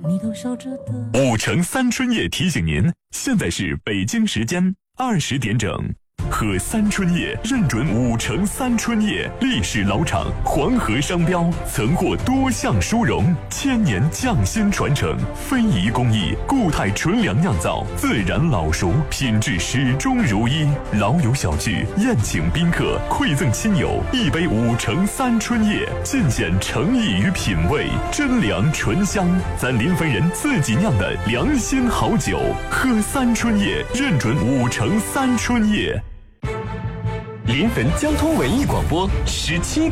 你都守着的。 5城3春夜提醒您，现在是北京时间20点整。喝3春夜认准5城3春夜，历史老厂，黄河商标，曾获多项殊荣，1000年匠心传承，非遗工艺，固态纯粮酿造，自然老熟，品质始终如一。老友小聚，宴请宾客，馈赠亲友，一杯5城3春夜，尽显诚意与品味，真粮醇香，咱临汾人自己酿的良心好酒。喝3春夜，认准5城3春夜。 临汾交通文艺广播17